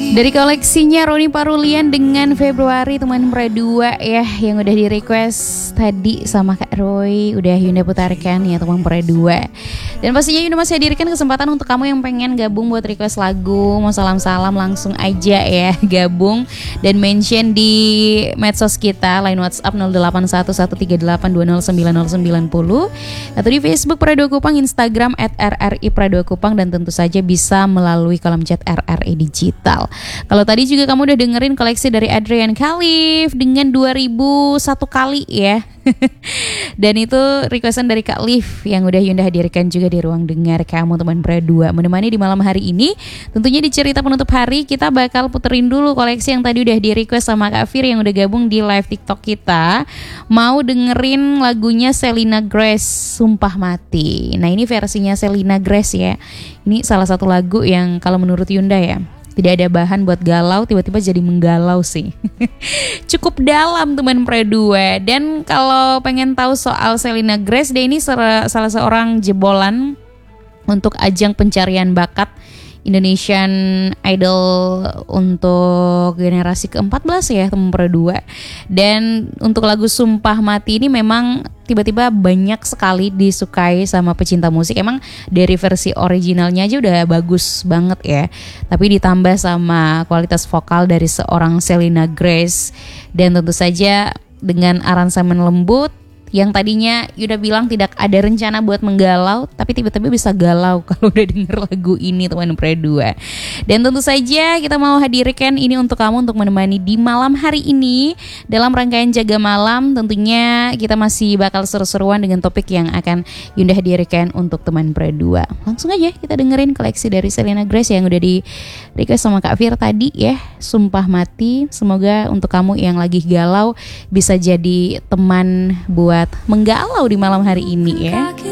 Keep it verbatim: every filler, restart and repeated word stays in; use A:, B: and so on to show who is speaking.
A: Dari koleksinya Roni Parulian dengan Februari teman Pradua ya, yang udah di request tadi sama Kak Roy, udah Yunda putarkan ya teman Pradua. Dan pastinya Yunda masih hadirkan kesempatan untuk kamu yang pengen gabung buat request lagu, mau salam-salam langsung aja ya gabung dan mention di medsos kita, line WhatsApp nol delapan satu satu tiga delapan dua nol sembilan nol sembilan nol atau di Facebook Pradua Kupang, Instagram at r r i Pradua Kupang, dan tentu saja bisa melalui kolom chat R R I Digital. Kalau tadi juga kamu udah dengerin koleksi dari Adrian Khalif dengan dua ribu satu kali ya. Dan itu requestan dari Kak Liv yang udah Yunda hadirkan juga di ruang dengar kamu teman Pradua. Menemani di malam hari ini, tentunya di cerita penutup hari kita bakal puterin dulu koleksi yang tadi udah di request sama Kak Fir yang udah gabung di live TikTok kita. Mau dengerin lagunya Selena Grace, Sumpah Mati. Nah ini versinya Selena Grace ya. Ini salah satu lagu yang kalau menurut Yunda ya, tidak ada bahan buat galau, tiba-tiba jadi menggalau sih. Cukup dalam teman Pradua. Dan kalau pengen tahu soal Selena Grace, dia ini salah seorang jebolan untuk ajang pencarian bakat Indonesian Idol untuk generasi keempat belas ya teman Pradua. Dan untuk lagu Sumpah Mati ini memang tiba-tiba banyak sekali disukai sama pecinta musik. Emang dari versi originalnya aja udah bagus banget ya, tapi ditambah sama kualitas vokal dari seorang Selena Grace, dan tentu saja dengan aransemen lembut yang tadinya Yuda bilang tidak ada rencana buat menggalau, tapi tiba-tiba bisa galau kalau udah denger lagu ini teman Pradua. Dan tentu saja kita mau hadirkan ini untuk kamu, untuk menemani di malam hari ini dalam rangkaian Jaga Malam. Tentunya kita masih bakal seru-seruan dengan topik yang akan Yunda hadirkan untuk teman Pradua. Langsung aja kita dengerin koleksi dari Selena Grace yang udah di request sama Kak Fir tadi ya, Sumpah Mati. Semoga untuk kamu yang lagi galau bisa jadi teman buat menggalau di malam hari ini ya.